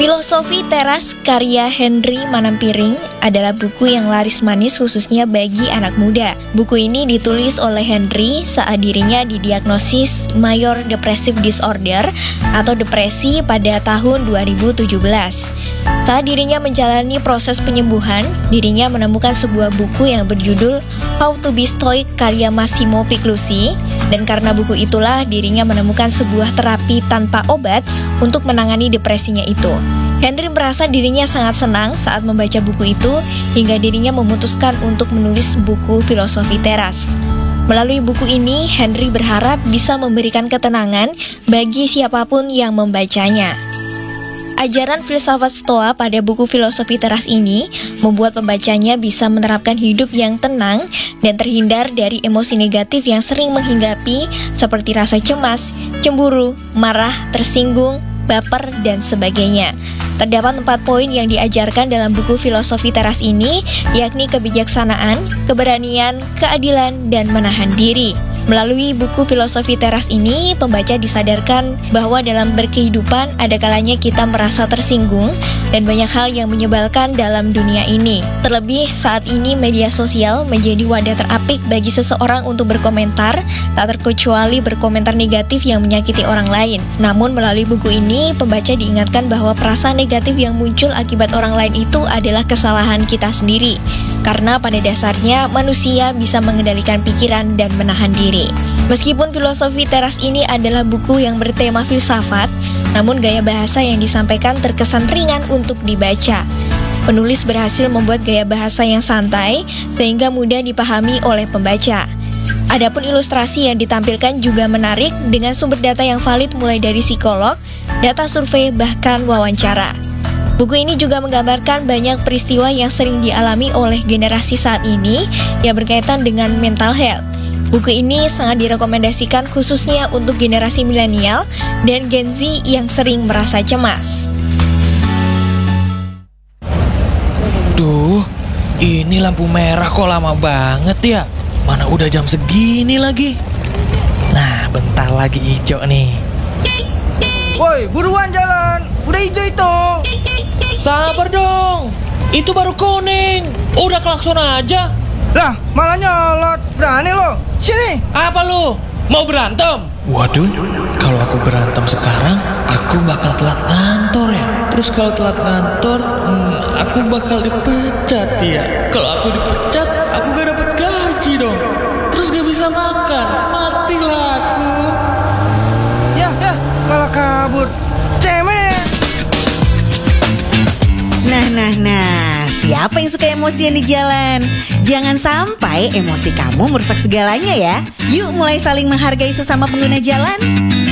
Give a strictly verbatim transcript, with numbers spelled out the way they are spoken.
Filosofi Teras karya Henry Manampiring adalah buku yang laris manis khususnya bagi anak muda. Buku ini ditulis oleh Henry saat dirinya didiagnosis Major Depressive Disorder atau depresi pada tahun dua ribu tujuh belas. Saat dirinya menjalani proses penyembuhan, dirinya menemukan sebuah buku yang berjudul How to be Stoic karya Massimo Piclusi, dan karena buku itulah dirinya menemukan sebuah terapi tanpa obat untuk menangani depresinya itu. Henry merasa dirinya sangat senang saat membaca buku itu hingga dirinya memutuskan untuk menulis buku Filosofi Teras. Melalui buku ini, Henry berharap bisa memberikan ketenangan bagi siapapun yang membacanya. Ajaran filsafat Stoa pada buku Filosofi Teras ini membuat pembacanya bisa menerapkan hidup yang tenang dan terhindar dari emosi negatif yang sering menghinggapi seperti rasa cemas, cemburu, marah, tersinggung, baper, dan sebagainya. Terdapat empat poin yang diajarkan dalam buku Filosofi Teras ini, yakni kebijaksanaan, keberanian, keadilan, dan menahan diri. Melalui buku Filosofi Teras ini, pembaca disadarkan bahwa dalam berkehidupan ada kalanya kita merasa tersinggung dan banyak hal yang menyebalkan dalam dunia ini. Terlebih saat ini media sosial menjadi wadah terapik bagi seseorang untuk berkomentar, tak terkecuali berkomentar negatif yang menyakiti orang lain. Namun melalui buku ini, pembaca diingatkan bahwa perasaan negatif yang muncul akibat orang lain itu adalah kesalahan kita sendiri. Karena pada dasarnya manusia bisa mengendalikan pikiran dan menahan diri. Meskipun Filosofi Teras ini adalah buku yang bertema filsafat, namun gaya bahasa yang disampaikan terkesan ringan untuk dibaca. Penulis berhasil membuat gaya bahasa yang santai sehingga mudah dipahami oleh pembaca. Adapun ilustrasi yang ditampilkan juga menarik dengan sumber data yang valid mulai dari psikolog, data survei, bahkan wawancara. Buku ini juga menggambarkan banyak peristiwa yang sering dialami oleh generasi saat ini yang berkaitan dengan mental health. Buku ini sangat direkomendasikan khususnya untuk generasi milenial dan Gen Z yang sering merasa cemas. Duh, ini lampu merah kok lama banget ya? Mana udah jam segini lagi? Nah, bentar lagi hijau nih. Woi, buruan jalan, udah hijau itu. Sabar dong, itu baru kuning. Udah klakson aja. Lah, malah nyolot. Berani lo. Sini. Apa lu? Mau berantem? Waduh, kalau aku berantem sekarang, aku bakal telat ngantor ya. Terus kalau telat ngantor, hmm, aku bakal dipecat ya. Kalau aku dipecat, aku gak dapet gaji dong. Terus gak bisa makan, matilah aku. Ya, ya, malah kabur. Cemen. Nah, nah, nah, siapa yang suka emosian di jalan? Jangan sampai emosi kamu merusak segalanya ya. Yuk mulai saling menghargai sesama pengguna jalan.